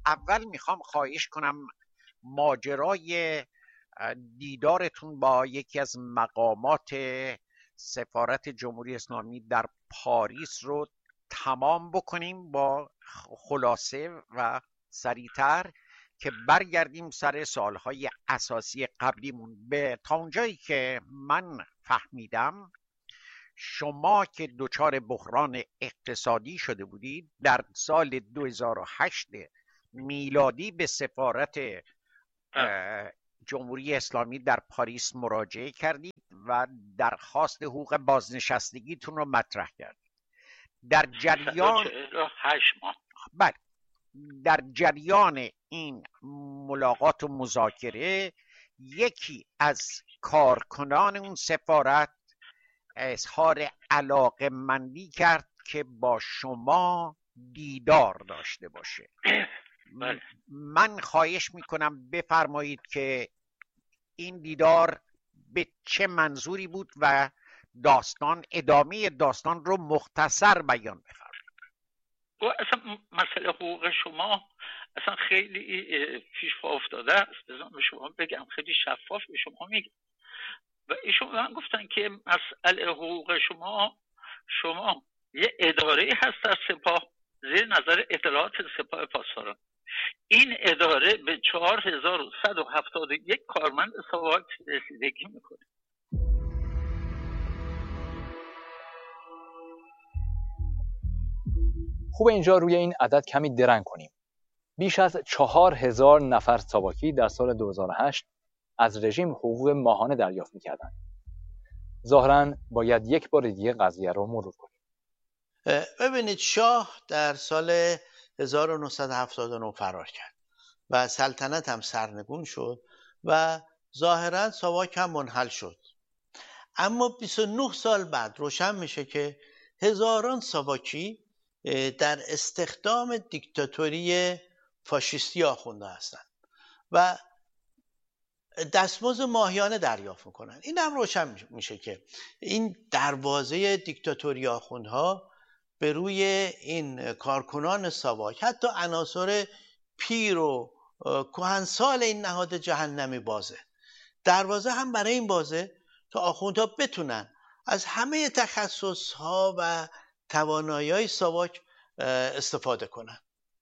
اول میخوام خواهش کنم ماجرای دیدارتون با یکی از مقامات سفارت جمهوری اسلامی در پاریس رو تمام بکنیم با خلاصه و سریعتر که برگردیم سر سوالهای اساسی قبلیمون. به تا اونجایی که من فهمیدم شما که دچار بحران اقتصادی شده بودید در سال 2008 میلادی به سفارت جمهوری اسلامی در پاریس مراجعه کردید و درخواست حقوق بازنشستگیتون رو مطرح کردید. در جریان 8 ماه بله، در جریان این ملاقات و مذاکره یکی از کارکنان اون سفارت اظهار علاقه‌مندی کرد که با شما دیدار داشته باشه. من خواهش میکنم بفرمایید که این دیدار به چه منظوری بود و ادامه داستان رو مختصر بیان بفرمایید. اصلا مسئله حقوق شما اصلا خیلی پیش پا افتاده است. بذارم به شما بگم، خیلی شفاف به شما میگم. و ایشون من گفتن که مسئله حقوق شما یه اداره هست در سپاه زیر نظر اطلاعات سپاه پاسداران. این اداره به 4171 کارمند ساواک رسیدگی میکنه. خوب اینجا روی این عدد کمی درنگ کنیم. بیش از 4000 نفر ساواکی در سال 2008 از رژیم حقوق ماهانه دریافت می‌کردند. ظاهراً باید یک بار دیگه قضیه رو مرور کنیم. ببینید، شاه در سال 1979 فرار کرد و سلطنت هم سرنگون شد و ظاهراً ساواک هم منحل شد. اما 29 سال بعد روشن میشه که هزاران ساواکی در استخدام دیکتاتوری فاشیستی آخونده هستند و دستمزد ماهیانه دریافت میکنن. این هم روشن میشه که این دروازه دیکتاتوری آخوندها به روی این کارکنان ساواک، حتی عناصر پیر و کهنسال این نهاد جهنمی بازه. دروازه هم برای این بازه تا آخوندها بتونن از همه تخصصها و توانایی‌های ساواک استفاده کنن.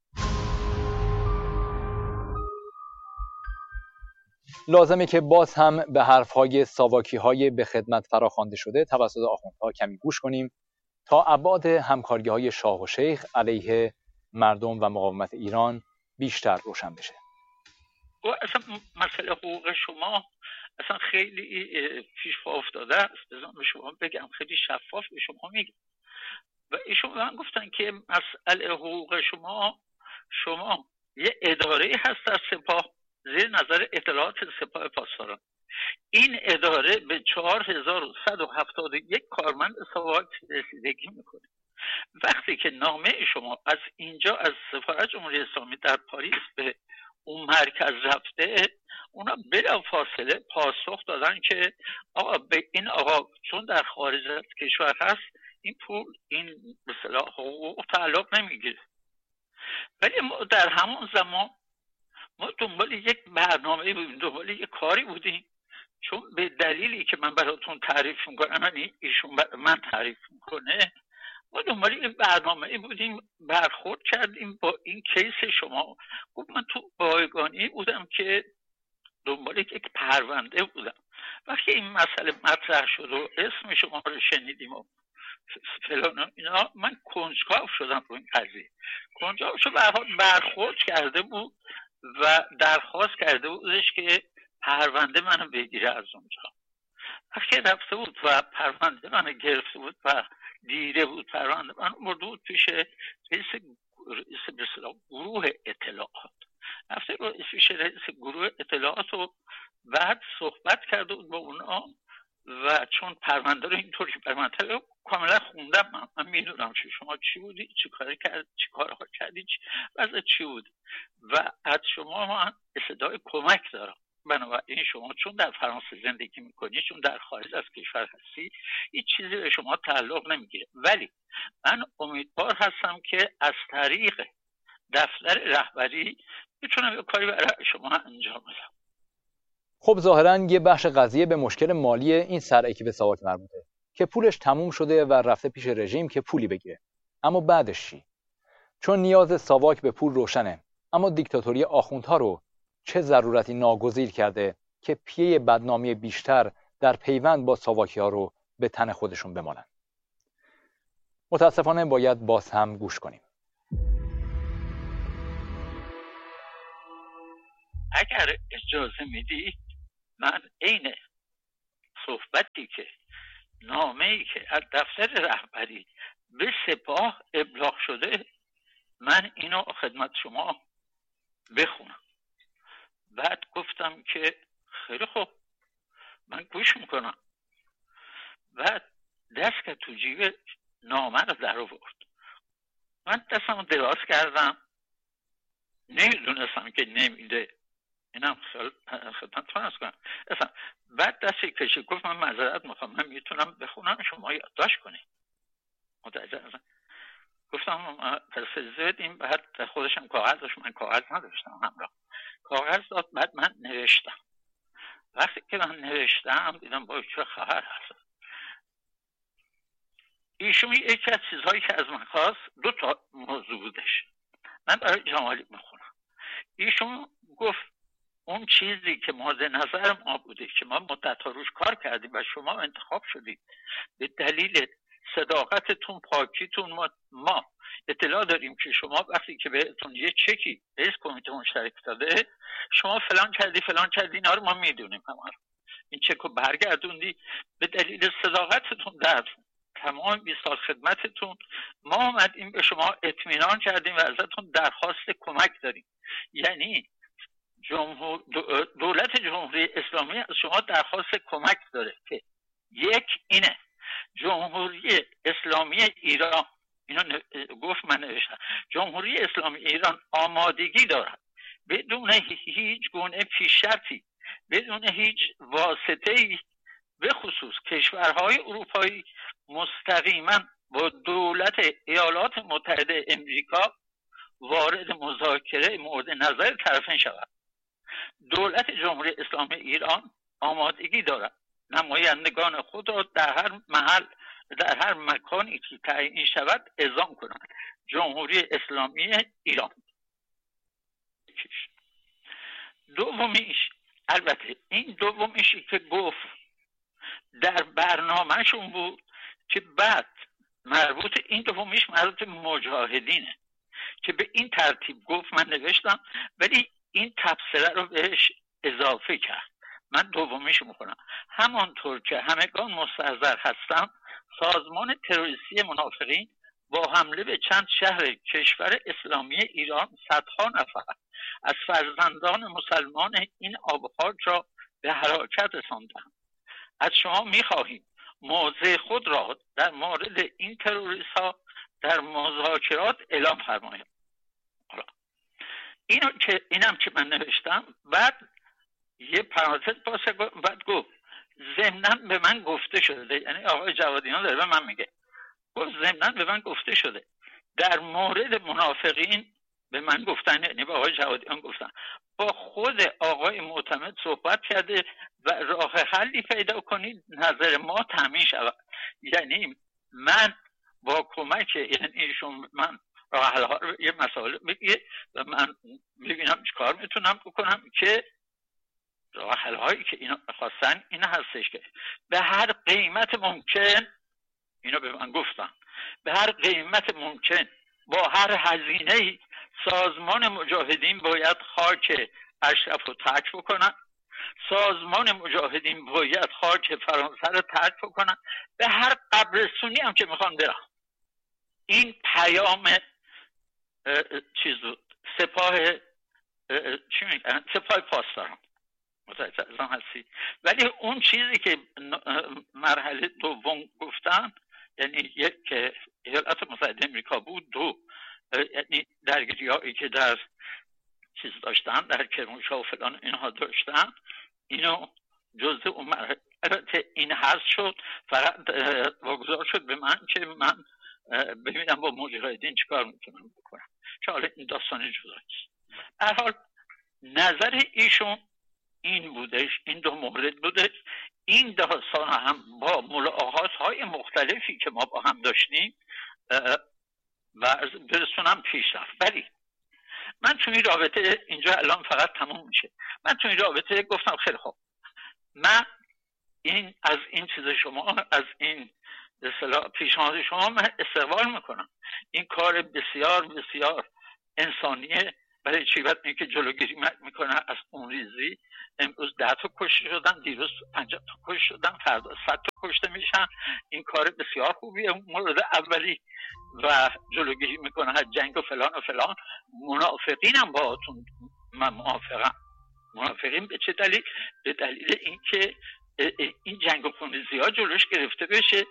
لازمه که باز هم به حرف‌های ساواکی‌های به خدمت فراخوانده شده توسط آخوندها کمی گوش کنیم تا ابعاد همکاری‌های شاه و شیخ علیه مردم و مقاومت ایران بیشتر روشن بشه. اصلا مسئله حقوق شما اصلا خیلی پیش پا افتاده است. بذارم به شما بگم، خیلی شفاف به شما میگم. و ایشون من گفتن که مسئله حقوق شما یه اداره هست در سپاه زیر نظر اطلاعات سپاه پاسداران. این اداره به 4171 کارمند ساواک رسیدگی میکنه. وقتی که نامه شما از اینجا از سفارت جمهوری اسلامی در پاریس به اون مرکز رفته، اونا بلافاصله پاسخ دادن که آقا به این آقا چون در خارج از کشور هست این پول، این به اصطلاح حقوق تعلق نمیگیره. ولی ما در همون زمان ما دنبال یک برنامه بودیم، دنبال یک کاری بودیم، چون به دلیلی که من براتون تعریف میکنم، یعنی ایشون من تعریف میکنه، ما دنبال یک برنامه بودیم، برخورد کردیم با این کیس شما. گفت من تو بایگانی بودم که دنبال یک پرونده بودم. وقتی این مسئله مطرح شد و اسم شما رو شنیدیم و فلان اینا، من کنجکاو شدم رو این قضیه. کنجکاو شد، برخورد کرده بود و درخواست کرده بودش که پرونده منو بگیره از اونجا. وقتی رفته بود و پرونده منو گرفته بود و دیده بود پرونده من، برده بود پیش رئیس گروه اطلاعات. رفته پیش رئیس گروه اطلاعات و بعد صحبت کرده بود با اونا و چون پرونده رو اینطوری پرونده کاملا خوندم، من میدونم شما چی بودی، چی کارها کردی، وضع چی بود و از شما من استدعای کمک دارم. بنابراین شما چون در فرانسه زندگی میکنی، چون در خارج از کشور هستی، هیچ چیزی به شما تعلق نمیگیره. ولی من امیدوار هستم که از طریق دفتر رهبری میتونم یه کاری برای شما انجام بدم. خب ظاهراً یه بخش قضیه به مشکل مالی این سرعکی ساواک مربوطه که پولش تموم شده و رفته پیش رژیم که پولی بگیره. اما بعدش چی؟ چون نیاز ساواک به پول روشنه، اما دیکتاتوری آخوندها رو چه ضرورتی ناگزیر کرده که پیه بدنامی بیشتر در پیوند با ساواکی ها رو به تن خودشون بمالن؟ متاسفانه باید باز هم گوش کنیم. اگر اجازه میدید من عین صحبتی که نامه‌ای که از دفتر رهبری به سپاه ابلاغ شده من اینو خدمت شما بخونم. بعد گفتم که خیلی خوب من گوش میکنم. بعد دست که تو جیب نامه رو در آورد. من دستم دراز کردم، نمیدونستم که نمیده. اینم خدمتتون عرض کنم. بعد دستی کشید گفت من معذرت میخوام، من میتونم بخونم شما یادداشت کنید. متوجه هستم. گفتم پس اجازه بدیم. بعد خودشم کاغذ داشت، من کاغذ نداشتم همراه. کاغذ داد، بعد من نوشتم. وقتی که من نوشتم دیدم با چه خبر هست. ایشون یکی از چیزهایی که از من خواست دو تا موضوع بودش. من برای جمالی میخونم. ایشون گفت اون چیزی که مورد نظر ما بوده که ما مدت‌ها روش کار کردیم و شما انتخاب شدید به دلیل صداقتتون، پاکیتون، ما اطلاع داریم که شما وقتی که بهتون یه چکی رئیس کمیته مشترک داده شما فلان کردی اینا رو ما میدونیم. این چک رو برگردوندی به دلیل صداقتتون در تمام 20 سال خدمتتون. ما اومدیم به شما اطمینان کردیم و ازتون درخواست کمک داریم. یعنی دولت جمهوری اسلامی از شما درخواست کمک داره که یک اینه جمهوری اسلامی ایران، اینو گفت من نوشتم، جمهوری اسلامی ایران آمادگی دارد بدون هیچ گونه پیش‌شرطی، بدون هیچ واسطه‌ای، به خصوص کشورهای اروپایی مستقیما با دولت ایالات متحده امریکا وارد مذاکره مورد نظر طرفین شود. دولت جمهوری اسلامی ایران آمادگی دارد نمایندگان خود را در هر محل، در هر مکانی که تعیین شود اعزام کنند. جمهوری اسلامی ایران. دومیش، البته این دومیشی که گفت در برنامهشون بود که بعد این دومیش مربوط مجاهدینه که به این ترتیب گفت. من نوشتم ولی این تبصره رو بهش اضافه کرد. من دومیش میکنم. همانطور که همگان مستحضر هستم سازمان تروریستی منافقین با حمله به چند شهر کشور اسلامی ایران صدها نفر از فرزندان مسلمان این آبخاک را به هلاکت رساندند. از شما میخواهیم موضع خود را در مورد این تروریست ها در مذاکرات اعلام فرمایید. اینم که من نوشتم. بعد یه پرانتز بعد گفت ضمناً به من گفته شده، یعنی آقای جوادیان داره به من میگه، گفت ضمناً به من گفته شده در مورد منافقین به من گفتن، یعنی به آقای جوادیان گفتن، با خود آقای معتمد صحبت کرده و راه حلی پیدا کنید نظر ما تامین شود. یعنی من با کمک ایشون من راه حل ها رو یه مسائل بگیه و من ببینم چیکار میتونم بکنم که راه حل هایی که اینا خواستن این هستش که به هر قیمت ممکن، اینا به من گفتن، به هر قیمت ممکن با هر هزینه‌ای سازمان مجاهدین باید خاک اشرف رو ترک بکنن، سازمان مجاهدین باید خاک فرانسه رو ترک بکنن، به هر قبرستونی هم که میخوان برن. این پیام سپاه چی میگن؟ سپاه پاسداران. متوجه هستی؟ ولی اون چیزی که مرحله دوم گفتن، یعنی یک که ایالات متحده امریکا بود، دو یعنی درگیری‌هایی که در چیز داشتن، در کرمانشاه و فلان اینها داشتن، اینو جزء اون مرحله این حذف شد. فقط واگذار شد به من که من ببینم با مجاهدین چیکار میتونم بکنم، چون حالا این داستان جداست. هر حال نظر ایشون این بودش، این دو مورد بودش. این داستان هم با ملاقات های مختلفی که ما با هم داشتیم و برسونم پیش رفت. ولی من تو این رابطه، اینجا الان فقط تموم میشه، من تو این رابطه گفتم خیلی خوب، من از این چیز شما، از این پیشنهاد شما من استقبال میکنم. این کار بسیار بسیار انسانیه. برای چی؟ وقتی اینکه جلوگیری میکنه از خونریزی. امروز 10 تا کشته شدن، دیروز 50 تا کشته شدن، فردا 100 تا کشته میشن. این کار بسیار خوبیه مورد اولی و جلوگیری میکنه از جنگ و فلان و فلان. منافقینم باهاتون من موافقم. منافقین به چه دلیل؟ به دلیل اینکه این جنگ و خونریزی ها جلوش گرفته بشه.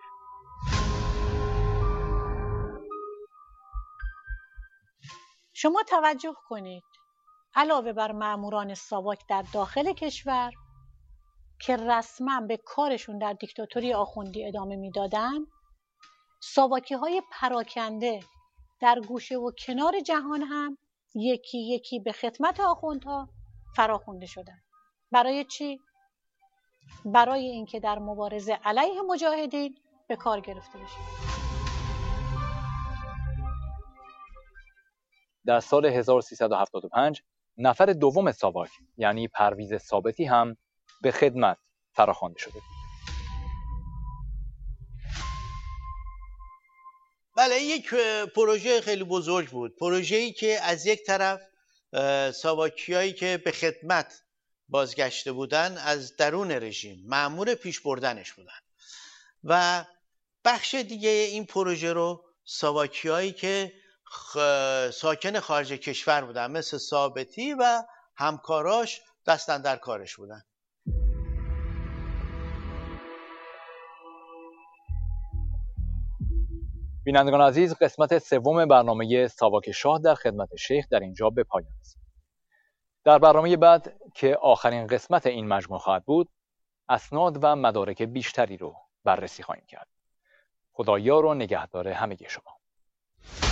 شما توجه کنید، علاوه بر ماموران ساواک در داخل کشور که رسما به کارشون در دیکتاتوری آخوندی ادامه میدادن، ساواکی های پراکنده در گوشه و کنار جهان هم یکی یکی به خدمت آخوندها فراخوانده شدن. برای چی؟ برای اینکه در مبارزه علیه مجاهدین به کار گرفته بشه. در سال 1375 نفر دوم ساواک یعنی پرویز ثابتی هم به خدمت فراخوانده شده. بله، یک پروژه خیلی بزرگ بود. پروژه‌ای که از یک طرف ساواکیایی که به خدمت بازگشته بودن از درون رژیم مأمور پیش بردنش بودن و بخش دیگه این پروژه رو ساواکیایی که ساکن خارج کشور بودن مثل ثابتی و همکاراش دست اندر کارش بودن. بینندگان عزیز، قسمت سوم برنامه ساواک شاه در خدمت شیخ در اینجا به پایان رسید. در برنامه بعد که آخرین قسمت این مجموعه خواهد بود، اسناد و مدارک بیشتری رو بررسی خواهیم کرد. خدایا رو نگهدار همگی شما.